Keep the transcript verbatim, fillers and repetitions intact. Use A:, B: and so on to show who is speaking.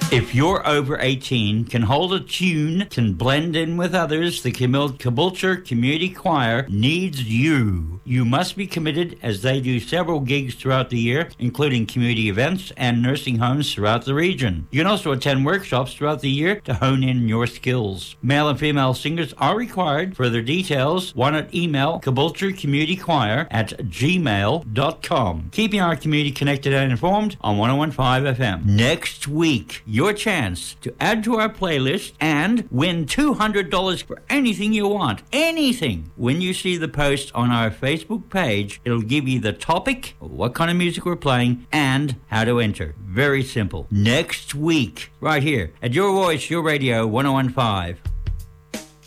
A: If you're over eighteen, can hold a tune, can blend in with others, the Caboolture Community Choir needs you. You must be committed as they do several gigs throughout the year, including community events and nursing homes throughout the region. You can also attend workshops throughout the year to hone in your skills. Male and female singers are required. Further details, why not email Caboolture Community Choir at gmail dot com. Keeping our community connected and informed on one oh one point five F M. Next week, your chance to add to our playlist and win two hundred dollars for anything you want. Anything. When you see the post on our Facebook page, it'll give you the topic, what kind of music we're playing, and how to enter. Very simple. Next week, right here at Your Voice, Your Radio, one oh one point five.